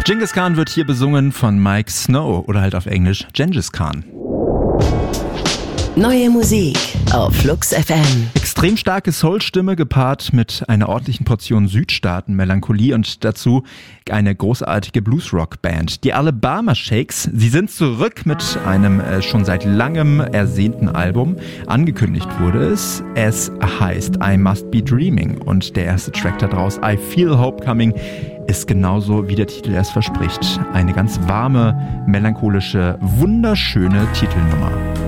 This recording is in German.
Genghis Khan wird hier besungen von Mike Snow oder halt auf Englisch Gengis Khan. Neue Musik auf Flux FM. Extrem starke Soul-Stimme gepaart mit einer ordentlichen Portion Südstaaten-Melancholie und dazu eine großartige Blues-Rock-Band. Die Alabama Shakes, sie sind zurück mit einem schon seit langem ersehnten Album. Angekündigt wurde es. Es heißt I Must Be Dreaming und der erste Track daraus, I Feel Hope Coming, ist genauso wie der Titel es verspricht. Eine ganz warme, melancholische, wunderschöne Titelnummer.